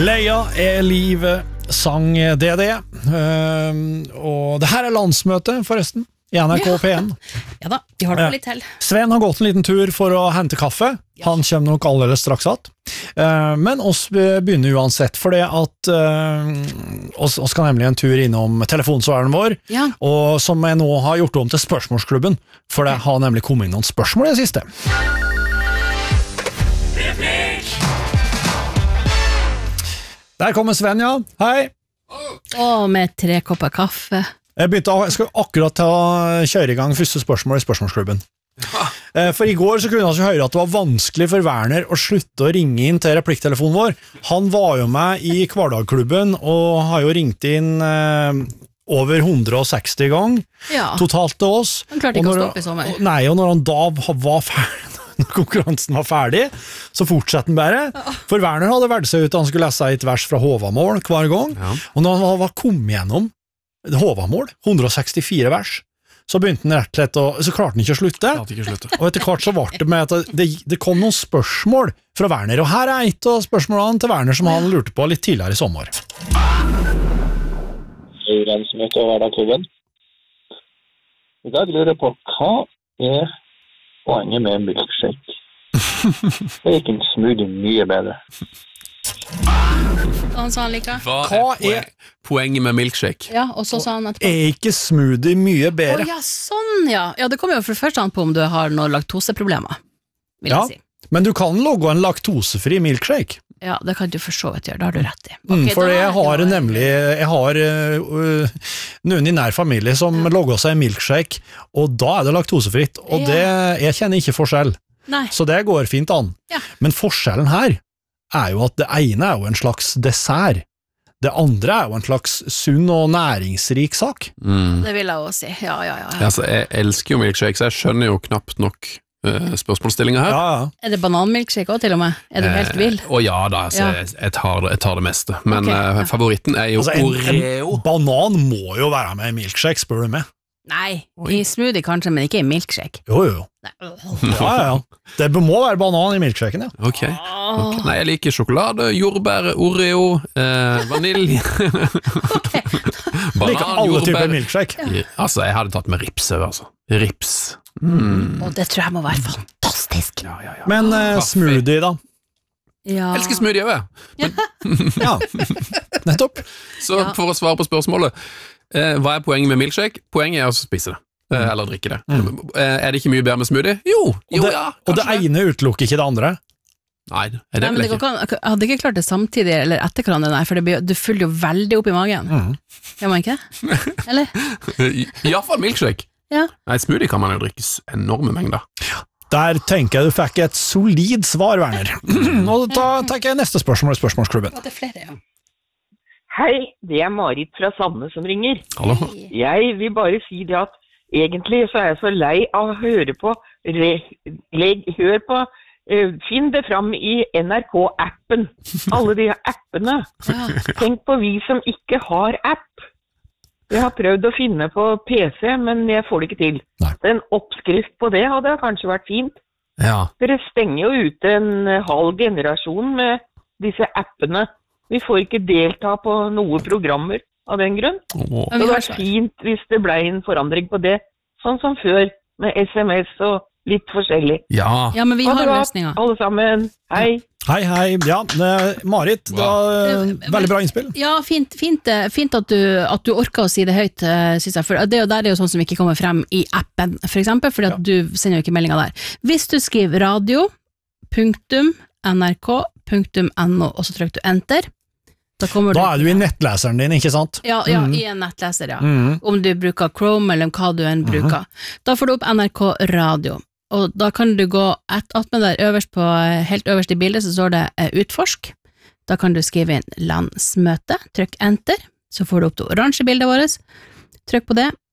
Leia livet, sang DD. Og det her landsmøte, forresten, i NRK P1. Ja da, vi har det på litt til. Sven har gått en liten tur for å hente kaffe. Han kommer nok allerede straks att. Men oss begynner uansett, for det at oss skal nemlig en tur innom telefonsvaren vår, og som jeg nå har gjort om til spørsmålsklubben, for det har nemlig kommet inn noen spørsmål i det siste. Der kommer Sven, ja. Hei. Med 3 kopper kaffe. Jeg skal akkurat kjøre i gang første spørsmål i spørsmålsklubben. For i går så kunne jeg høre at det var vanskelig for Werner å slutte å ringe inn til replikktelefonen vår. Han var jo med i Kvardagklubben og har jo ringt inn over 160 ganger totalt til oss. Han klarte ikke å stoppe i sommer. Nei, og når han da var ferdig, når konkurransen var ferdig, så fortsatte han bare. For Werner hadde vært seg ut at han skulle lese et vers fra Håvamål hver gang, og når han var kommet gjennom Håvamål, 164 vers, så begynte han rett og slett så klarte han ikke å slutte. Og etter hvert så var det med at det kom noen spørsmål fra Werner, og her et av spørsmålene til Werner som han lurte på litt tidligere i sommer. Landsmøte og Hverdagklubben. I dag lurer jeg på hva poenget med milkshake? Det gikk en smoothie mye bedre. Han sa han like. Hva poenget med milkshake? Ja, og så sa han etterpå. Ikke smoothie mye bedre? Ja, sånn, ja. Ja, det kommer jo for først an på om du har noen laktoseproblemer, vil jeg si. Men du kan logge en laktosefri milkshake. Ja, det kan du for så vidt gjøre, det har du rett i. For jeg har noen i nær familie som logger seg en milkshake, og da det laktosefritt, og jeg kjenner ikke forskjell. Nei. Så det går fint an. Men forskjellen her jo at det ene jo en slags dessert, det andre jo en slags sunn og næringsrik sak. Det vil jeg også si, ja. Altså, jeg elsker jo milkshake, så jeg skjønner jo knapt nok spørsmålsstillinga her. Det bananmilkshake også til og med? Du helt vill? Ja da, altså, jeg tar det meste, men favoritten jo Oreo. En banan må jo være med i milkshake, spør du meg. Nei, i smoothie kanskje, men ikke i milkshake. Jo. Ja. Det må være banan i milkshaken, ja. Ok. Nei, jeg liker sjokolade, jordbær, Oreo, vanilje. Liker alle typer milkshake. Altså, jeg hadde tatt med rips, altså. Rips. Og det tror jeg må være fantastisk. Men smoothie da? Jeg elsker smoothie også. Ja, nettopp. Så for å svare på spørsmålet, hva poenget med milkshake? Poenget å spise det, eller drikke det. Det ikke mye bedre med smoothie? Jo, og det ene utelukker ikke det andre? Nei, det vel ikke. Jeg hadde ikke klart det samtidig eller etter hverandre, nei, for det fyller jo veldig opp i magen. Gjør man ikke det? Eller? I hvert fall milkshake. Nei, smoothie kan man jo drikkes enorme mengder. Der tenker jeg du fikk et solid svar, Werner. Og da tenker jeg neste spørsmål i spørsmålsklubben. Det flere, ja. Hei, det Marit fra Sande som ringer. Hallo. Jeg vil bare si det at egentlig så jeg så lei av å høre på, finn det fram i NRK-appen. Alle de appene. Tenk på vi som ikke har app. Jeg har prøvd å finne på PC, men jeg får det ikke til. En oppskrift på det hadde kanskje vært fint. Dere stenger jo ute en halv generasjon med disse appene. Vi får ikke delta på noen programmer av den grunn. Det hadde vært fint hvis det ble en forandring på det, sånn som før, med SMS og litt forskjellig. Ja, men vi har løsninger. Alle sammen, hei. Hei. Ja, Marit, veldig bra innspill. Ja, fint at du orker å si det høyt, synes jeg, for det er jo sånn som ikke kommer frem i appen, for eksempel, fordi at du sender jo ikke meldinger der. Hvis du skriver radio.nrk.no, og så trykker du enter, da du i nettleseren din, ikke sant? Ja, i en nettleser, ja. Om du bruker Chrome, eller hva du enn bruker. Da får du opp NRK Radio, og da kan du gå med der helt øverst i bildet, så står det utforsk. Da kan du skrive inn landsmøte, trykk enter, så får du opp det oransje bildet vårt, trykk på det,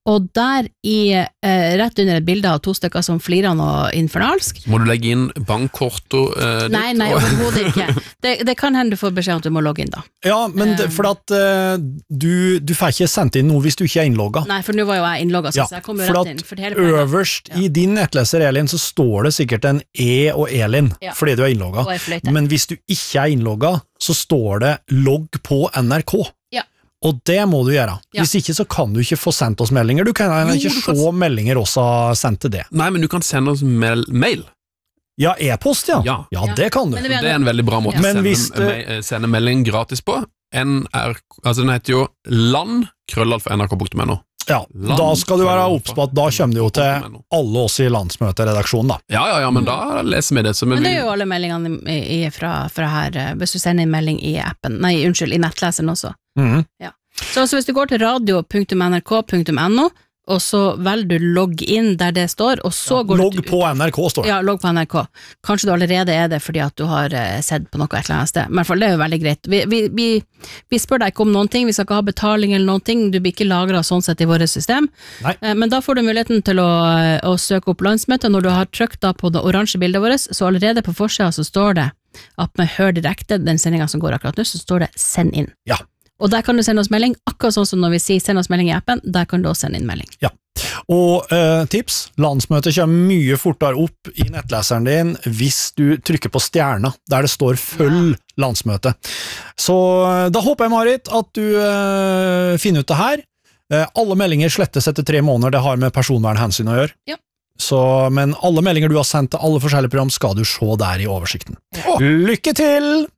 og der rett under et bilde av 2 stykker som flirer noe infernalsk. Må du legge inn bankkorto Nei, overhodet ikke. Det kan hende du får beskjed om at du må logge inn da. Ja, men for at du får ikke sendt inn noe hvis du ikke innlogget. Nei, for nå var jo jeg innlogget, så jeg kom jo rett inn. For at øverst i din nettleser, Elin, så står det sikkert en E og Elin, fordi du innlogget. Men hvis du ikke innlogget, så står det logg på NRK. Og det må du gjøre. Hvis ikke så kan du ikke få sendt oss meldinger. Du kan ikke se meldinger også sendt til det. Nei, men du kan sende oss mail. Ja, e-post, ja. Ja, det kan du. Det en veldig bra måte å sende melding gratis på. Den heter jo land@nrk.no. Ja, da skal du være obs på at da kommer det jo til alle oss i landsmøteredaksjonen da. Ja, men da leser vi det. Men det er jo alle meldingene fra her, hvis du sender en melding i appen, i nettleseren også. Ja. Så hvis du går til radio.nrk.no, og så velger du logg inn der det står, og så går logg på NRK står det. Ja, logg på NRK. Kanskje du allerede det fordi at du har sett på noe et eller annet sted, men i hvert fall det er jo veldig greit. Vi spør deg ikke om noen ting, vi skal ikke ha betaling eller noen ting, du blir ikke lagret sånn sett i vårt system. Men da får du muligheten til å søke opp landsmøtet. Når du har trykt da på det oransje bildet vårt, så allerede på forsiden så står det at med Hør direkte, den sendingen som går akkurat nå, så står det send inn. Ja. Og der kan du sende oss melding, akkurat sånn som når vi sier send oss melding i appen, der kan du også sende inn melding. Ja, og tips, landsmøtet kommer mye fortere opp i nettleseren din hvis du trykker på stjerna, der det står følg landsmøte. Så da håper jeg, Marit, at du finner ut det her. Alle meldinger slettes etter 3 måneder, det har med personvernhensyn å gjøre. Ja. Men alle meldinger du har sendt til alle forskjellige program skal du se der i oversikten. Lykke til!